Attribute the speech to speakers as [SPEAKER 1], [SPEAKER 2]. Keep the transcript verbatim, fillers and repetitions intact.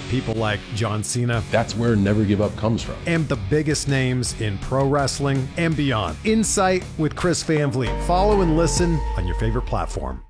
[SPEAKER 1] people like John Cena.
[SPEAKER 2] That's where Never Give Up comes from.
[SPEAKER 1] And the biggest names in pro wrestling and beyond. Insight with Chris Van Vliet. Follow and listen on your favorite platform.